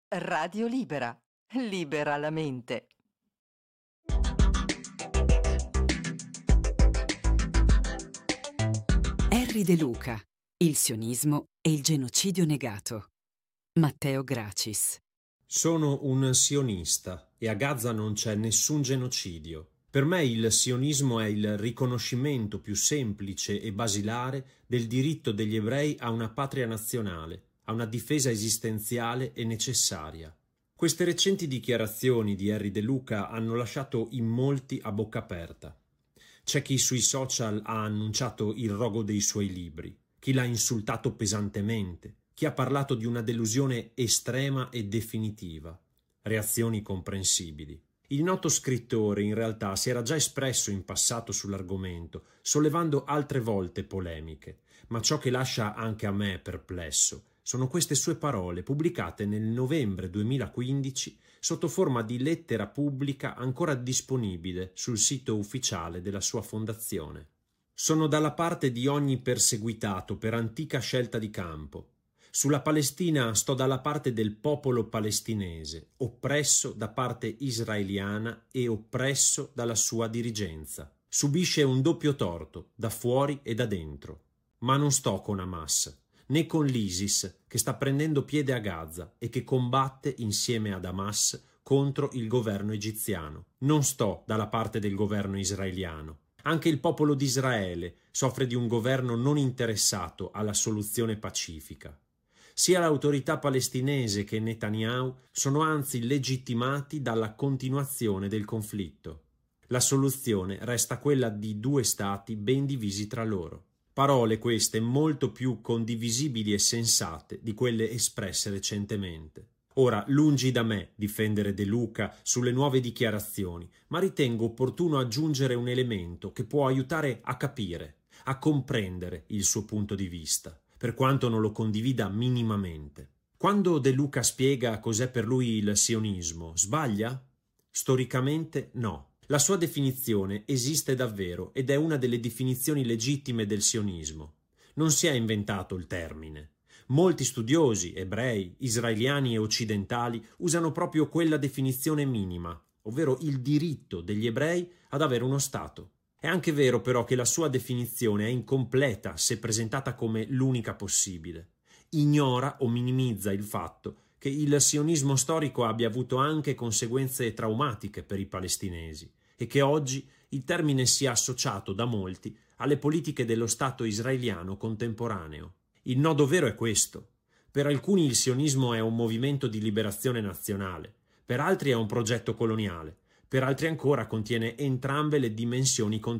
Radio Libera. Libera la mente. Henry De Luca, il sionismo e il genocidio negato. Matteo Gracis. Sono un sionista e a Gaza non c'è nessun genocidio. Per me il sionismo è il riconoscimento più semplice e basilare del diritto degli ebrei a una patria nazionale, a una difesa esistenziale e necessaria. Queste recenti dichiarazioni di Henry De Luca hanno lasciato in molti a bocca aperta. C'è chi sui social ha annunciato il rogo dei suoi libri, chi l'ha insultato pesantemente, chi ha parlato di una delusione estrema e definitiva. Reazioni comprensibili. Il noto scrittore in realtà si era già espresso in passato sull'argomento, sollevando altre volte polemiche, ma ciò che lascia anche a me perplesso sono queste sue parole pubblicate nel novembre 2015 sotto forma di lettera pubblica ancora disponibile sul sito ufficiale della sua fondazione. Sono dalla parte di ogni perseguitato per antica scelta di campo. Sulla Palestina sto dalla parte del popolo palestinese, oppresso da parte israeliana e oppresso dalla sua dirigenza. Subisce un doppio torto, da fuori e da dentro. Ma non sto con Hamas, né con l'ISIS che sta prendendo piede a Gaza e che combatte insieme ad Hamas contro il governo egiziano. Non sto dalla parte del governo israeliano. Anche il popolo di Israele soffre di un governo non interessato alla soluzione pacifica. Sia l'autorità palestinese che Netanyahu sono anzi legittimati dalla continuazione del conflitto. La soluzione resta quella di due stati ben divisi tra loro. Parole queste molto più condivisibili e sensate di quelle espresse recentemente. Ora, lungi da me difendere De Luca sulle nuove dichiarazioni, ma ritengo opportuno aggiungere un elemento che può aiutare a capire, a comprendere il suo punto di vista, per quanto non lo condivida minimamente. Quando De Luca spiega cos'è per lui il sionismo, sbaglia? Storicamente no. La sua definizione esiste davvero ed è una delle definizioni legittime del sionismo. Non si è inventato il termine. Molti studiosi, ebrei, israeliani e occidentali usano proprio quella definizione minima, ovvero il diritto degli ebrei ad avere uno Stato. È anche vero però che la sua definizione è incompleta se presentata come l'unica possibile. Ignora o minimizza il fatto che il sionismo storico abbia avuto anche conseguenze traumatiche per i palestinesi e che oggi il termine sia associato da molti alle politiche dello Stato israeliano contemporaneo. Il nodo vero è questo. Per alcuni il sionismo è un movimento di liberazione nazionale, per altri è un progetto coloniale, per altri ancora contiene entrambe le dimensioni